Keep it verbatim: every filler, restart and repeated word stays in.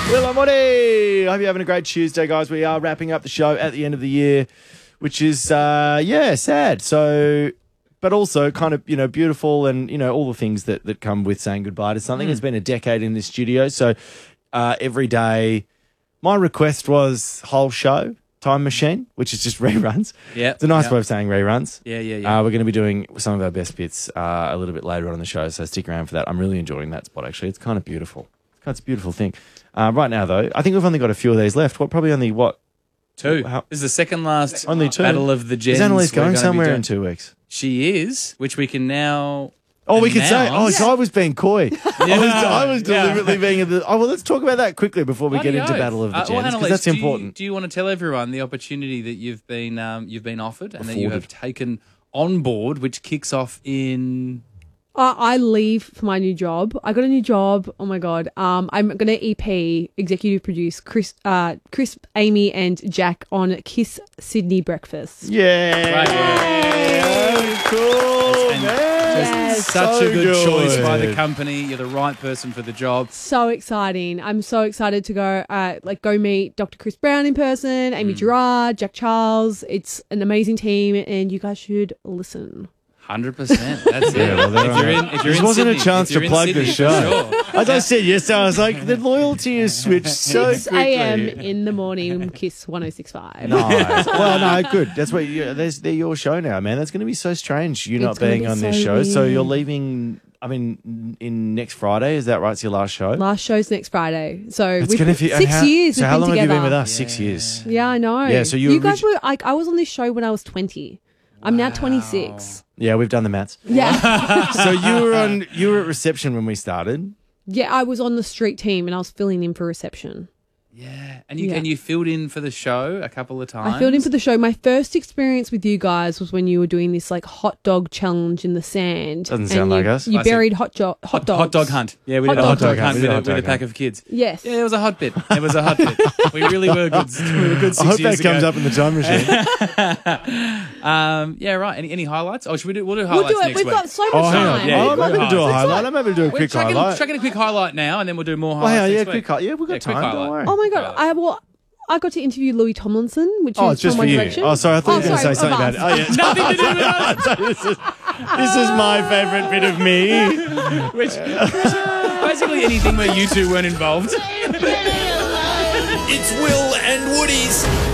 Will and Woody. I hope you're having a great Tuesday, guys. We are wrapping up the show at the end of the year, which is, uh, yeah, sad. So, but also kind of, you know, beautiful and, you know, all the things that, that come with saying goodbye to something. Mm. It's been a decade in this studio. So uh, every day, my request was whole show, Time Machine, which is just reruns. Yeah. It's a nice yep. way of saying reruns. Yeah, yeah, yeah. Uh, we're going to be doing some of our best bits uh, a little bit later on in the show, so stick around for that. I'm really enjoying that spot, actually. It's kind of beautiful. It's a beautiful thing. Uh, right now, though, I think we've only got a few of these left. What, probably only, what? Two. How, this is the second last only two. Battle of the Gens. Is Annalise going somewhere in two weeks? She is, which we can now... Oh, we could say, oh, yeah. so I was being coy. Yeah. I was, I was deliberately yeah. being, the, oh, well, let's talk about that quickly before we Bloody get into oath. Battle of the uh, Gens, well, because Annalise, that's do important. You, do you want to tell everyone the opportunity that you've been um, you've been offered and Afforded. that you have taken on board, which kicks off in... Uh, I leave for my new job. I got a new job. Oh, my God. Um, I'm going to E P, executive produce Chris, uh, Chris, Amy and Jack on Kiss Sydney Breakfast. Yeah. Right, yeah. Cool, And man. Yes. Such So a good, good. choice by the company. You're the right person for the job. So exciting. I'm so excited to go uh, like go meet Doctor Chris Brown in person, Amy mm. Gerard, Jack Charles. It's an amazing team and you guys should listen. one hundred percent. That's it. Yeah, well, if you're in, if you're this in wasn't Sydney, a chance if you're to in plug Sydney, the show. Sure. As I said yesterday, I was like, the loyalty is switched so six a.m. quickly. in the morning, Kiss one oh six point five. Nice. Well, no, good. That's what you, that's, they're your show now, man. That's going to be so strange, you It's not gonna being be on this so show. So weird. you're leaving, I mean, in next Friday, is that right? It's your last show? Last show's next Friday. So It's we've gonna be- and six how- years So we've how been long together. have you been with us? Six years. Yeah, I know. Yeah, so you guys orig- were like, I was on this show when I was twenty. I'm now twenty-six. Yeah, we've done the maths. Yeah. So you were on, you were at reception when we started. Yeah, I was on the street team and I was filling in for reception. Yeah, and you Yeah. and you filled in for the show a couple of times. I filled in for the show. My first experience with you guys was when you were doing this like hot dog challenge in the sand. Doesn't and sound you, like us. You I see. buried hot, jo- hot hot, dogs. hot dog hunt. Yeah, we Hot did a hot dog dog hunt. hunt We with, did a a, hot with a dog pack hunt. of kids. Yes. Yeah, it was a hot bit. It was a hot bit. We really were good. We were good six I hope years that comes ago. up in the time machine. Um, yeah, right. Any any highlights? Oh, should we do? We'll do We'll highlights do it. next We've week. got so much Oh, hang time. on. Yeah, oh, I'm yeah, happy to do a highlights. highlight. I'm happy to do a We're quick chucking, highlight. chucking a quick highlight now, and then we'll do more Oh, highlights yeah, yeah, next quick week. highlight. Yeah, we've got Yeah, quick time. Don't highlight. worry. Oh my God. I well, I got to interview Louis Tomlinson, which Oh, is it's just from for One you. Direction. Oh, sorry. I thought Oh, you were going to say sorry, something of about it. us. Oh, yeah. Nothing to do with us. So this, is, this is my favourite bit of me. Which basically anything where you two weren't involved. It's Will and Woody's